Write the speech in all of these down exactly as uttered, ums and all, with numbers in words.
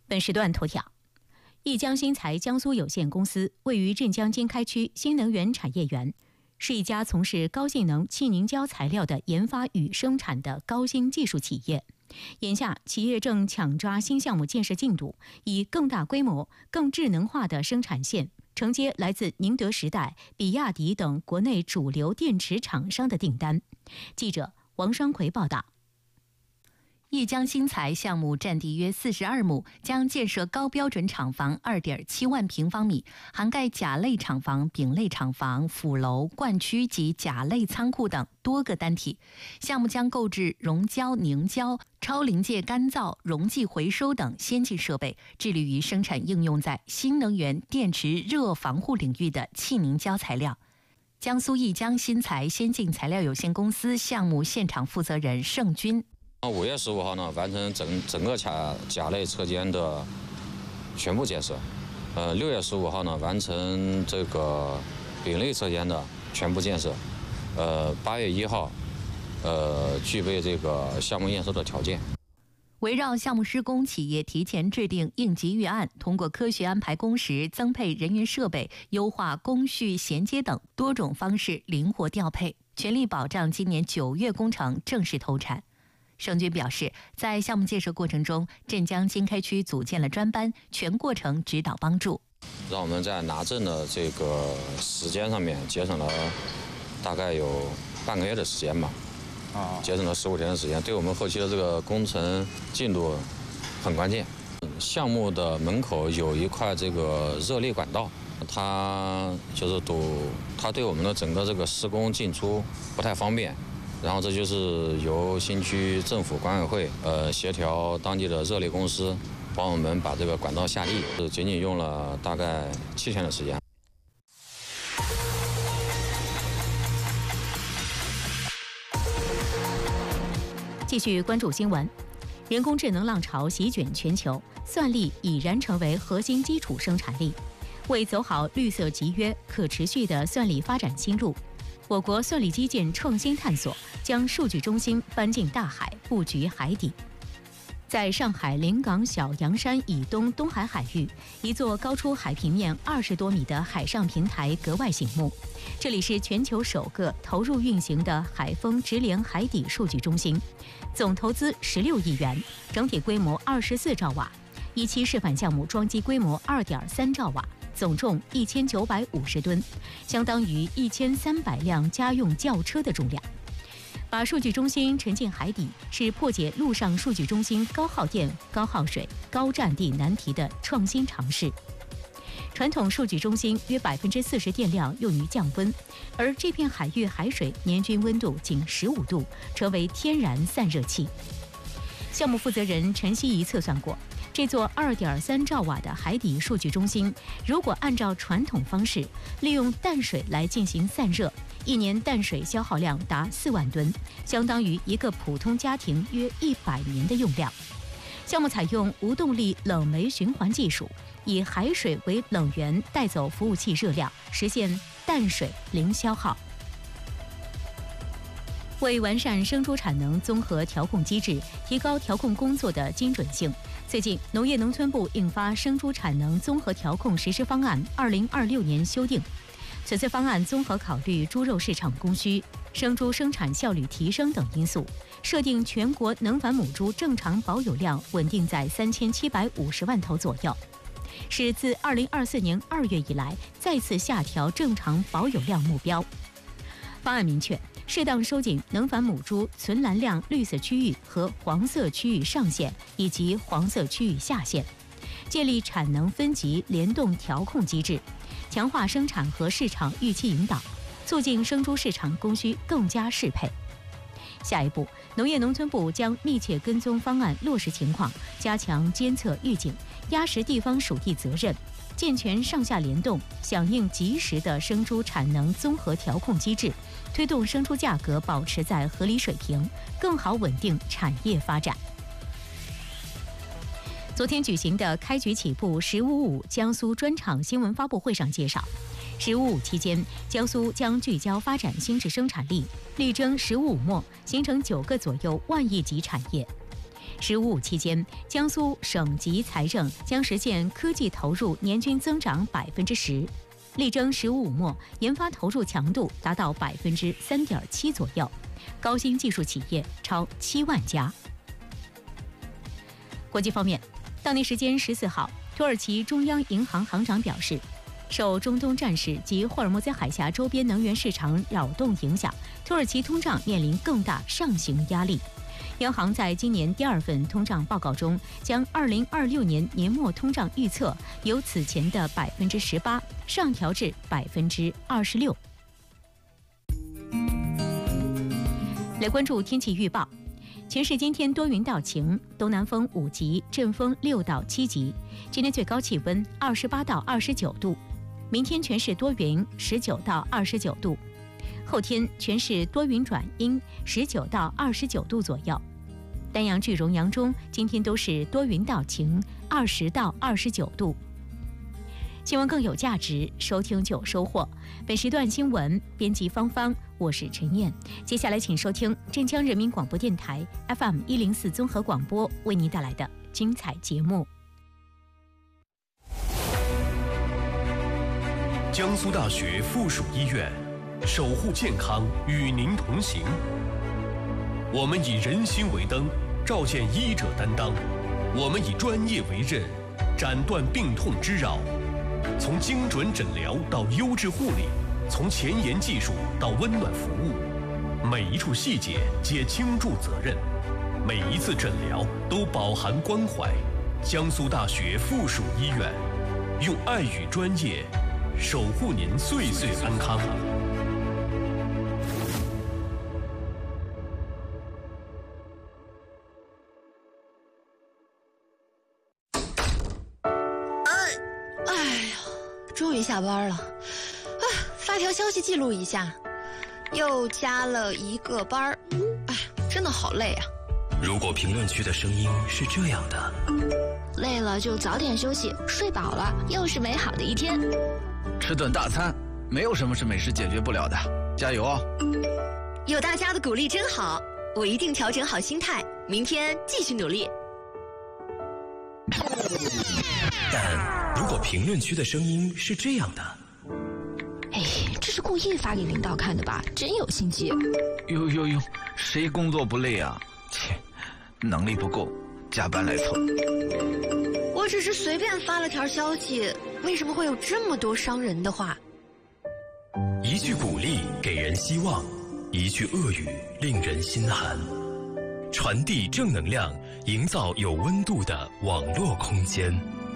本时段头条：益江新材江苏有限公司位于镇江经开区新能源产业园，是一家从事高性能气凝胶材料的研发与生产的高新技术企业。眼下，企业正抢抓新项目建设进度，以更大规模、更智能化的生产线承接来自宁德时代、比亚迪等国内主流电池厂商的订单。记者王双奎报道。 益江新材项目占地约四十二亩，将建设高标准厂房 二点七万平方米，涵盖甲类厂房、丙类厂房、辅楼、灌区及甲类仓库等多个单体。项目将购置溶胶、凝胶、超临界干燥、溶剂回收等先进设备，致力于生产应用在新能源电池热防护领域的气凝胶材料。江苏益江新材先进材料有限公司项目现场负责人盛军。 五月十五号呢，完成整整个甲甲类车间的全部建设。呃，六月十五号呢，完成这个丙类车间的全部建设。呃，八月一号，呃，具备这个项目验收的条件。 围绕项目施工，企业提前制定应急预案，通过科学安排工时、增配人员设备、优化工序衔接等多种方式灵活调配，全力保障今年九月工程正式投产。盛军表示，在项目建设过程中，镇江经开区组建了专班，全过程指导帮助， 让我们在拿证的这个时间上面节省了大概有半个月的时间吧，啊，节省了十五天的时间，对我们后期的这个工程进度很关键。项目的门口有一块这个热力管道，它就是堵，它对我们的整个这个施工进出不太方便。然后这就是由新区政府管委会呃协调当地的热力公司，帮我们把这个管道下力，是仅仅用了大概七天的时间。 继续关注新闻，人工智能浪潮席卷全球，算力已然成为核心基础生产力。为走好绿色集约、可持续的算力发展新路，我国算力基建创新探索将数据中心搬进大海，布局海底。在上海临港小洋山以东东海海域，一座高出海平面二十多米的海上平台格外醒目。这里是全球首个投入运行的海丰直连海底数据中心，总投资十六亿元，整体规模二十四兆瓦，一期示范项目装机规模二点三兆瓦。总重一千九百五十吨，相当于一千三百辆家用轿车的重量。把数据中心沉进海底，是破解陆上数据中心高耗电、高耗水、高占地难题的创新尝试。传统数据中心约百分之四十电量用于降温，而这片海域海水年均温度仅十五度，成为天然散热器。项目负责人陈希怡测算过，这座二点三兆瓦的海底数据中心，如果按照传统方式利用淡水来进行散热，一年淡水消耗量达四万吨，相当于一个普通家庭约一百年的用量。项目采用无动力冷媒循环技术，以海水为冷源带走服务器热量，实现淡水零消耗。为完善生猪产能综合调控机制，提高调控工作的精准性，最近农业农村部印发《生猪产能综合调控实施方案（二零二六年）》修订。此次方案综合考虑猪肉市场供需、生猪生产效率提升等因素，设定全国能繁母猪正常保有量稳定在三千七百五十万头左右，是自二零二四年二月以来再次下调正常保有量目标。方案明确，适当收紧能繁母猪存栏量绿色区域和黄色区域上限以及黄色区域下限，建立产能分级联动调控机制，强化生产和市场预期引导，促进生猪市场供需更加适配。下一步，农业农村部将密切跟踪方案落实情况，加强监测预警，压实地方属地责任，健全上下联动，响应及时的生猪产能综合调控机制，推动生猪价格保持在合理水平，更好稳定产业发展。昨天举行的开局起步“十五五”江苏专场新闻发布会上介绍，“十五五”期间，江苏将聚焦发展新质生产力，力争“十五五”末形成九个左右万亿级产业。“ 十五五期间，江苏省级财政将实现科技投入年均增长百分之十。力争“十五五”末研发投入强度达到百分之三点七左右，高新技术企业超七万家。国际方面，当地时间十四号，土耳其中央银行行长表示，受中东战事及霍尔木兹海峡周边能源市场扰动影响，土耳其通胀面临更大上行压力。央行在今年第二份通胀报告中，将二零二六年年末通胀预测由此前的百分之十八上调至百分之二十六。来关注天气预报，全市今天多云到晴，东南风五级，阵风六到七级。今天最高气温二十八到二十九度，明天全市多云，十九到二十九度。后天全市多云转阴，十九到二十九度左右。丹阳至荣阳中今天都是多云到晴，二十到二十九度。新闻更有价值，收听就有收获。本时段新闻编辑芳芳，我是陈燕。接下来请收听镇江人民广播电台 F M 一零四综合广播为您带来的精彩节目。 江苏大学附属医院，守护健康，与您同行。我们以人心为灯，照见医者担当；我们以专业为刃，斩断病痛之扰。从精准诊疗到优质护理，从前沿技术到温暖服务，每一处细节皆倾注责任，每一次诊疗都饱含关怀。江苏大学附属医院，用爱与专业守护您岁岁安康。 终于下班了，啊，发条消息记录一下，又加了一个班儿，哎，真的好累啊。 如果评论区的声音是这样的， 累了就早点休息，睡饱了又是美好的一天。 吃顿大餐，没有什么是美食解决不了的，加油哦！ 有大家的鼓励真好，我一定调整好心态，明天继续努力。 但如果评论区的声音是这样的， 哎，这是故意发给领导看的吧？真有心机。 呦呦呦，谁工作不累啊？切，能力不够，加班来凑。 我只是随便发了条消息，为什么会有这么多伤人的话？ 一句鼓励给人希望，一句恶语令人心寒。传递正能量，营造有温度的网络空间。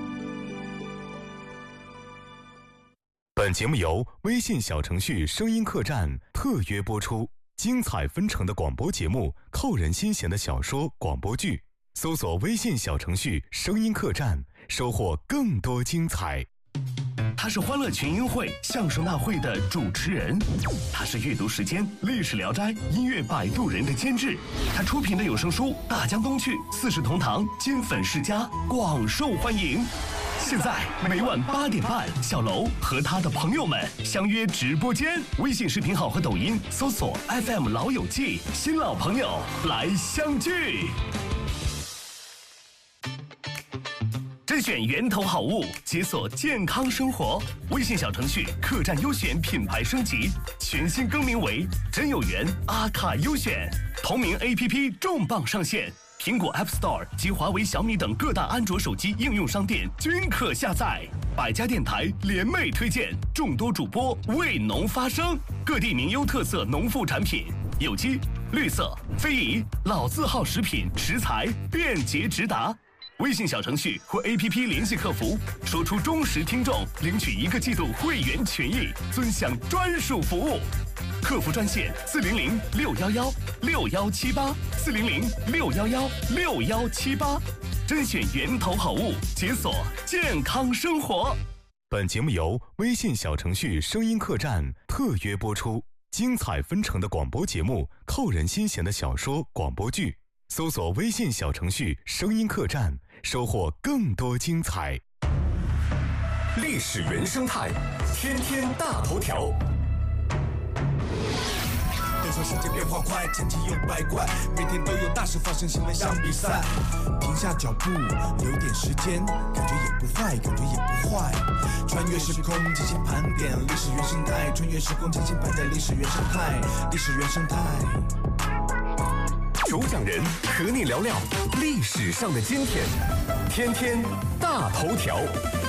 本节目由微信小程序声音客栈特约播出，精彩纷呈的广播节目，扣人心弦的小说广播剧，搜索微信小程序声音客栈，收获更多精彩。 他是欢乐群英会相声大会的主持人，他是阅读时间历史聊斋音乐摆渡人的监制，他出品的有声书《大江东去》四世同堂金粉世家广受欢迎。现在每晚八点半，小楼和他的朋友们相约直播间，微信视频号和抖音搜索 F M 老友记，新老朋友来相聚。甄选源头好物，解锁健康生活。微信小程序客栈优选品牌升级，全新更名为真有缘阿卡优选，同名 A P P 重磅上线。苹果 App Store 及华为、小米等各大安卓手机应用商店均可下载。百家电台联袂推荐，众多主播为农发声，各地名优特色农副产品，有机、绿色、非遗、老字号食品食材便捷直达。微信小程序或 A P P 联系客服，说出忠实听众，领取一个季度会员权益，尊享专属服务。客服专线四零零六幺幺六幺七八四零零六幺幺六幺七八，甄选源头好物，解锁健康生活。 本节目由微信小程序声音客栈特约播出，精彩纷呈的广播节目，扣人心弦的小说广播剧，搜索微信小程序声音客栈，收获更多精彩。 历史原生态，天天大头条。 感谢说世界变化快，千奇又百怪，每天都有大事发生，新闻像比赛。停下脚步，留点时间，感觉也不坏，感觉也不坏。穿越时空进行盘点，历史原生态。穿越时空进行盘点，历史原生态，历史原生态。 主讲人和你聊聊历史上的今天，天天大头条。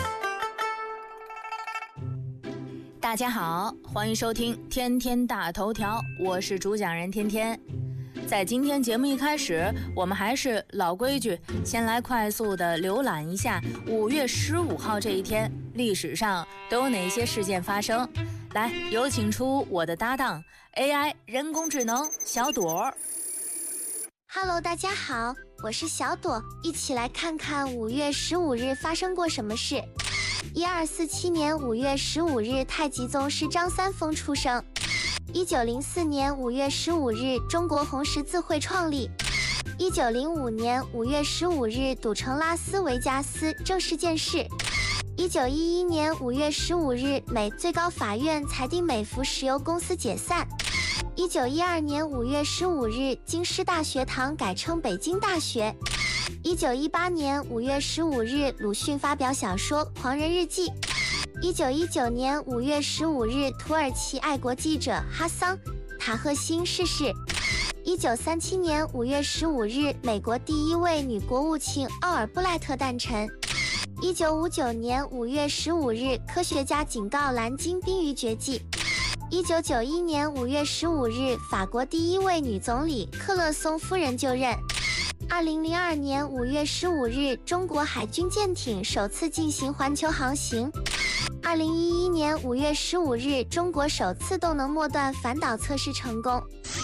大家好，欢迎收听天天大头条，我是主讲人天天。在今天节目一开始，我们还是老规矩，先来快速的浏览一下五月十五号这一天历史上都有哪些事件发生。来，有请出我的搭档 A I 人工智能小朵。 Hello， 大家好，我是小朵，一起来看看五月十五日发生过什么事。一二四七年五月十五日，太极宗师张三丰出生。一九零四年五月十五日，中国红十字会创立。一九零五年五月十五日，赌城拉斯维加斯正式建市。一九一一年五月十五日，美最高法院裁定美孚石油公司解散。一九一二年五月十五日，京师大学堂改称北京大学。一九一八年五月十五日，鲁迅发表小说《狂人日记》。一九一九年五月十五日，土耳其爱国记者哈桑·塔赫辛逝世。一九三七年五月十五日，美国第一位女国务卿奥尔布赖特诞辰。一九五九年五月十五日，科学家警告蓝鲸濒于绝迹。一九九一年五月十五日，法国第一位女总理克勒松夫人就任。二零零二年五月十五日，中国海军舰艇首次进行环球航行。二零一一年五月十五日，中国首次动能末段反导测试成功。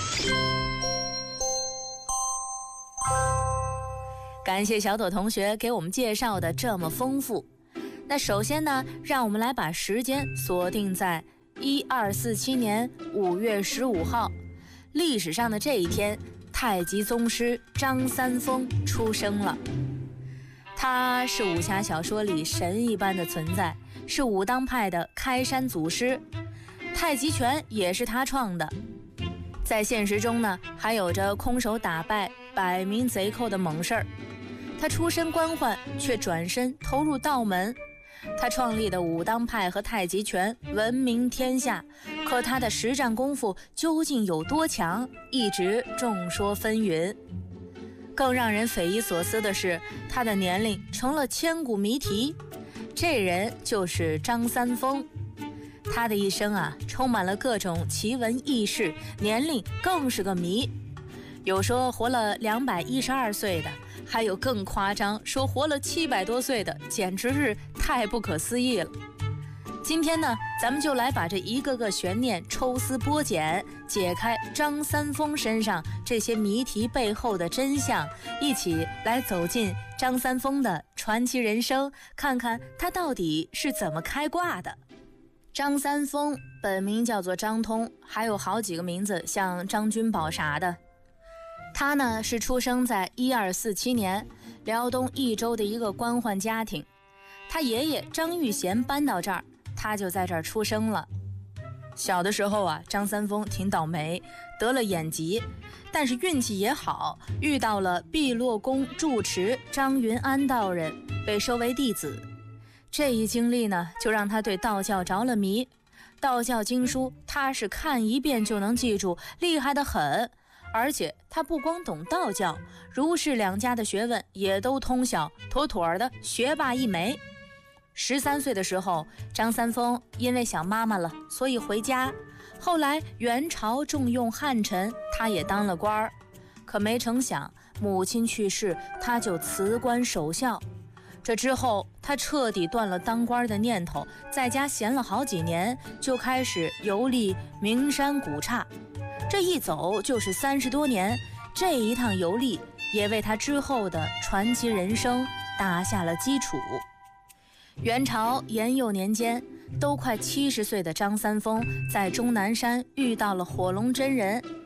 感谢小朵同学给我们介绍的这么丰富。那首先呢，让我们来把时间锁定在一二四七年五月十五号，历史上的这一天，太极宗师张三丰出生了。他是武侠小说里神一般的存在，是武当派的开山祖师，太极拳也是他创的。在现实中呢，还有着空手打败百名贼寇的猛事儿。他出身官宦，却转身投入道门。他创立的武当派和太极拳闻名天下，可他的实战功夫究竟有多强，一直众说纷纭。更让人匪夷所思的是，他的年龄成了千古谜题。这人就是张三丰。他的一生啊，充满了各种奇闻异事，年龄更是个谜。有说活了两百一十二岁的，还有更夸张，说活了七百多岁的，简直是太不可思议了。今天呢，咱们就来把这一个个悬念抽丝剥茧，解开张三丰身上这些谜题背后的真相，一起来走进张三丰的传奇人生，看看他到底是怎么开挂的。张三丰本名叫做张通，还有好几个名字，像张君宝啥的。他呢是出生在一二四七年辽东益州的一个官宦家庭，他爷爷张玉贤搬到这儿，他就在这儿出生了。小的时候啊，张三丰挺倒霉，得了眼疾，但是运气也好，遇到了碧落宫住持张云安道人，被收为弟子。这一经历呢，就让他对道教着了迷。道教经书他是看一遍就能记住，厉害得很。而且他不光懂道教，儒释两家的学问也都通晓，妥妥的学霸一枚。十三岁的时候，张三丰因为想妈妈了，所以回家。后来元朝重用汉臣，他也当了官儿。可没成想，母亲去世，他就辞官守孝。这之后，他彻底断了当官的念头，在家闲了好几年，就开始游历名山古刹。这一走就是三十多年，这一趟游历也为他之后的传奇人生打下了基础。元朝延佑年间，都快七十岁的张三丰在终南山遇到了火龙真人。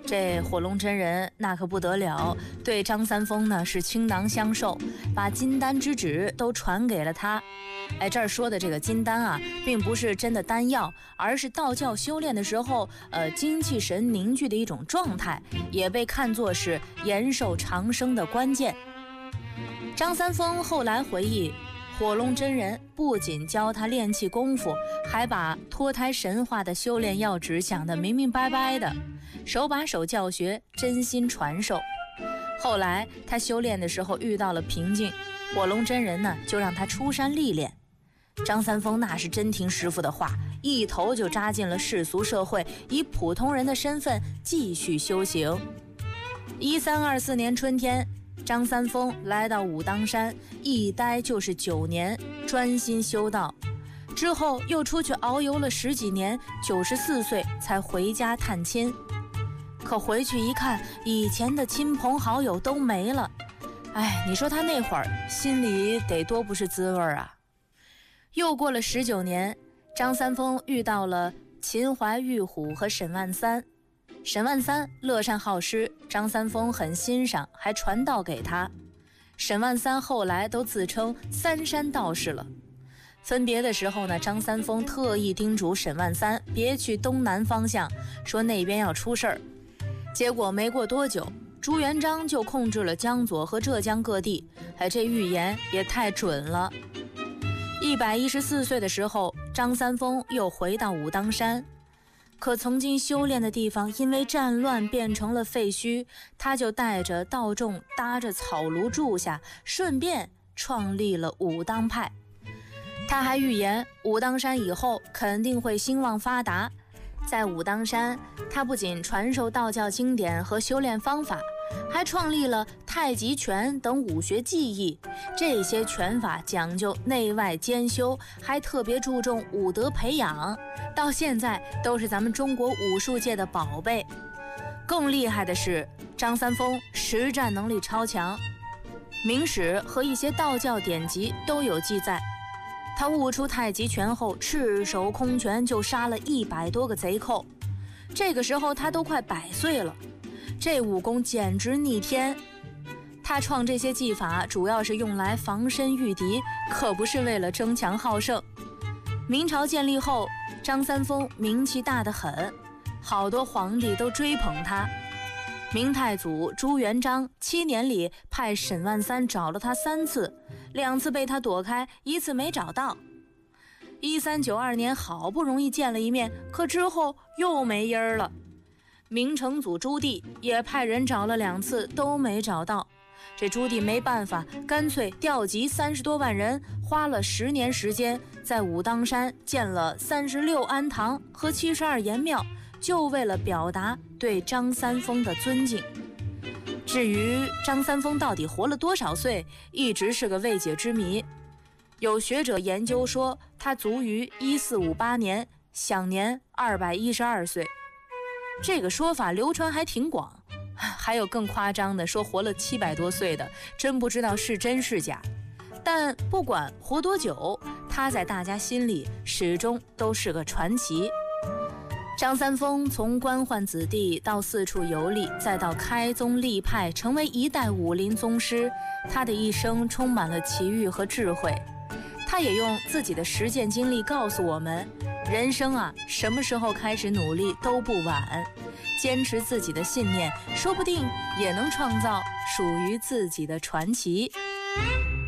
这火龙真人那可不得了，对张三丰呢是倾囊相授，把金丹之旨都传给了他。哎，这儿说的这个金丹啊，并不是真的丹药，而是道教修炼的时候，呃，精气神凝聚的一种状态，也被看作是延寿长生的关键。张三丰后来回忆，火龙真人不仅教他练气功夫，还把脱胎神话的修炼要旨讲得明明白白的，手把手教学，真心传授。后来他修炼的时候遇到了瓶颈，火龙真人呢就让他出山历练。张三丰那是真听师傅的话，一头就扎进了世俗社会，以普通人的身份继续修行。一三二四年春天，张三丰来到武当山，一待就是九年，专心修道。之后又出去遨游了十几年，九十四岁才回家探亲。可回去一看，以前的亲朋好友都没了。哎，你说他那会儿心里得多不是滋味啊！又过了十九年，张三丰遇到了秦淮玉虎和沈万三。沈万三乐善好施，张三丰很欣赏，还传道给他。沈万三后来都自称三山道士了。分别的时候呢，张三丰特意叮嘱沈万三别去东南方向，说那边要出事儿。结果没过多久，朱元璋就控制了江左和浙江各地。哎，这预言也太准了。一百一十四岁的时候，张三丰又回到武当山，可曾经修炼的地方因为战乱变成了废墟，他就带着道众搭着草庐住下，顺便创立了武当派。他还预言武当山以后肯定会兴旺发达。在武当山，他不仅传授道教经典和修炼方法，还创立了太极拳等武学技艺。这些拳法讲究内外兼修，还特别注重武德培养，到现在都是咱们中国武术界的宝贝。更厉害的是，张三丰实战能力超强，明史和一些道教典籍都有记载。他悟出太极拳后，赤手空拳就杀了一百多个贼寇。这个时候他都快百岁了，这武功简直逆天。他创这些技法主要是用来防身御敌，可不是为了争强好胜。明朝建立后，张三丰名气大得很，好多皇帝都追捧他。明太祖朱元璋七年里派沈万三找了他三次，两次被他躲开，一次没找到。一三九二年好不容易见了一面，可之后又没音儿了。明成祖朱棣也派人找了两次，都没找到。这朱棣没办法，干脆调集三十多万人，花了十年时间，在武当山建了三十六庵堂和七十二阎庙，就为了表达对张三丰的尊敬。至于张三丰到底活了多少岁，一直是个未解之谜。有学者研究说，他卒于一四五八年，享年二百一十二岁。这个说法流传还挺广，还有更夸张的，说活了七百多岁的，真不知道是真是假。但不管活多久，他在大家心里始终都是个传奇。张三丰从官宦子弟到四处游历，再到开宗立派，成为一代武林宗师，他的一生充满了奇遇和智慧。他也用自己的实践经历告诉我们，人生啊，什么时候开始努力都不晚，坚持自己的信念，说不定也能创造属于自己的传奇。